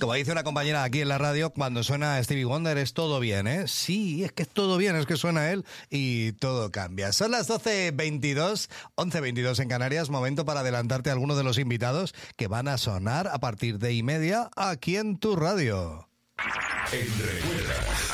Como dice una compañera aquí en la radio, cuando suena Stevie Wonder es todo bien, ¿eh? Sí, es que es todo bien, es que suena él y todo cambia. Son las 12:22, 11:22 en Canarias, momento para adelantarte a algunos de los invitados que van a sonar a partir de 1:30 aquí en tu radio. En Recuerda,